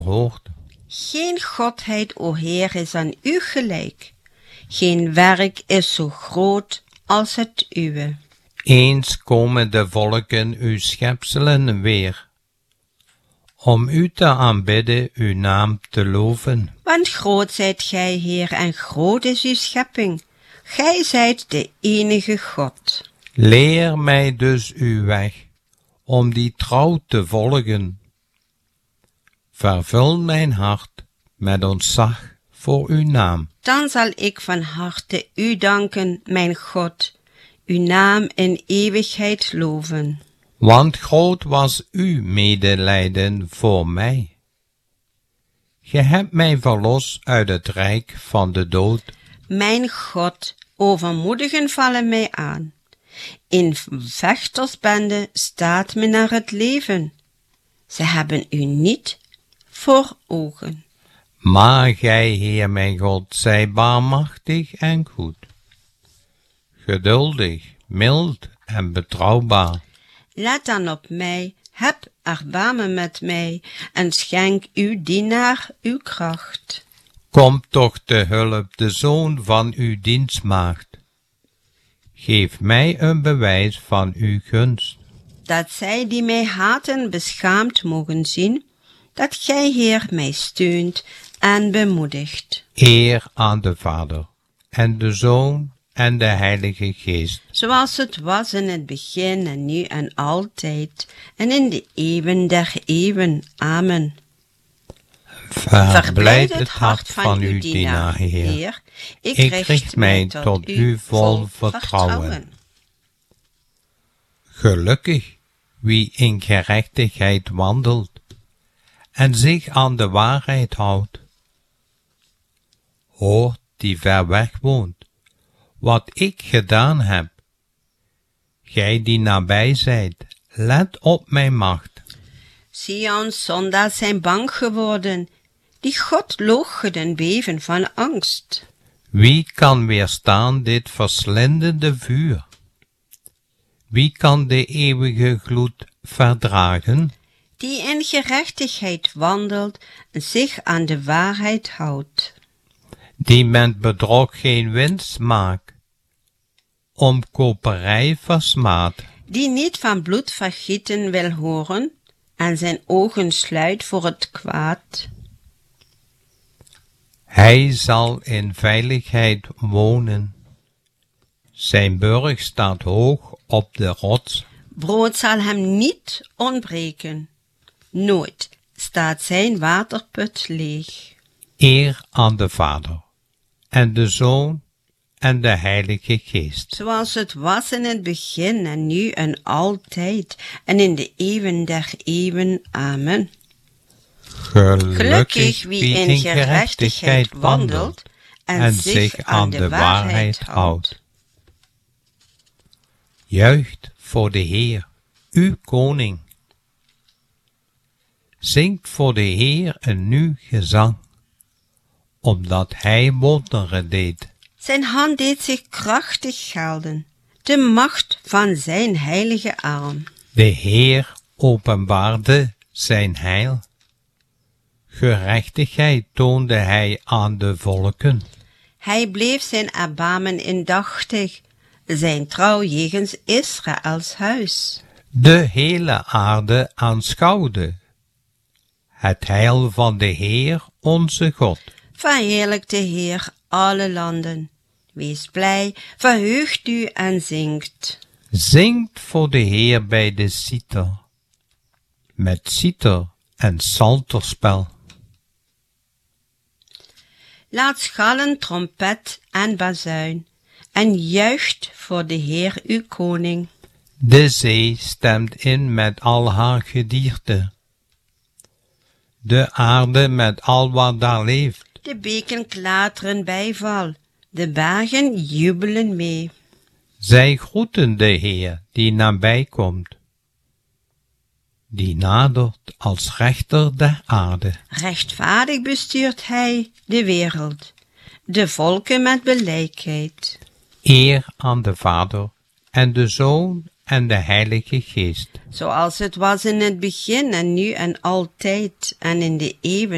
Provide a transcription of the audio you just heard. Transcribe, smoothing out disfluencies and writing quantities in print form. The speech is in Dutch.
hoort. Geen godheid, o Heer, is aan u gelijk. Geen werk is zo groot als het uwe. Eens komen de volken uw schepselen weer, om u te aanbidden, uw naam te loven. Want groot zijt gij, Heer, en groot is uw schepping. Gij zijt de enige God. Leer mij dus uw weg, om die trouw te volgen. Vervul mijn hart met ontzag voor uw naam. Dan zal ik van harte u danken, mijn God, uw naam in eeuwigheid loven. Want groot was uw medelijden voor mij. Ge hebt mij verlost uit het rijk van de dood. Mijn God, overmoedigen vallen mij aan. In vechtersbende staat me naar het leven. Ze hebben u niet voor ogen. Maar gij, Heer mijn God, zij barmachtig en goed, geduldig, mild en betrouwbaar. Let dan op mij, heb erbarmen met mij, en schenk uw dienaar uw kracht. Kom toch te hulp, de zoon van uw dienstmaagd. Geef mij een bewijs van uw gunst. Dat zij die mij haten beschaamd mogen zien, dat gij, Heer, mij steunt en bemoedigt. Eer aan de Vader, en de Zoon, en de Heilige Geest. Zoals het was in het begin en nu en altijd, en in de eeuwen der eeuwen. Amen. Verblijd het hart van uw dienaar, Heer. Ik richt mij tot u vol vertrouwen. Gelukkig wie in gerechtigheid wandelt en zich aan de waarheid houdt. Hoort die ver weg woont, wat ik gedaan heb. Gij die nabij zijt, let op mijn macht. Sions zondaars zijn bang geworden, die God loochenen beven van angst. Wie kan weerstaan dit verslindende vuur? Wie kan de eeuwige gloed verdragen? Die in gerechtigheid wandelt en zich aan de waarheid houdt. Die met bedrog geen winst maakt, omkoperij versmaadt. Die niet van bloedvergieten wil horen en zijn ogen sluit voor het kwaad. Hij zal in veiligheid wonen. Zijn burcht staat hoog op de rots. Brood zal hem niet ontbreken. Nooit staat zijn waterput leeg. Eer aan de Vader, en de Zoon, en de Heilige Geest. Zoals het was in het begin en nu en altijd en in de eeuwen der eeuwen. Amen. Gelukkig wie in gerechtigheid wandelt en zich aan de waarheid houdt. Juicht voor de Heer, uw koning. Zingt voor de Heer een nieuw gezang, omdat hij wonderen deed. Zijn hand deed zich krachtig gelden, de macht van zijn heilige arm. De Heer openbaarde zijn heil. Gerechtigheid toonde hij aan de volken. Hij bleef zijn erbarmen indachtig, zijn trouw jegens Israëls huis. De hele aarde aanschouwde het heil van de Heer onze God. Verheerlijk de Heer alle landen. Wees blij, verheugt u en zingt. Zingt voor de Heer bij de citer, met citer en psalterspel. Laat schallen trompet en bazuin, en juicht voor de Heer uw koning. De zee stemt in met al haar gedierte, de aarde met al wat daar leeft. De beken klateren bijval, de bergen jubelen mee. Zij groeten de Heer die nabij komt, die nadert als rechter der aarde. Rechtvaardig bestuurt hij de wereld, de volken met blijkheid. Eer aan de Vader, en de Zoon, en de Heilige Geest. Zoals het was in het begin en nu en altijd en in de eeuwen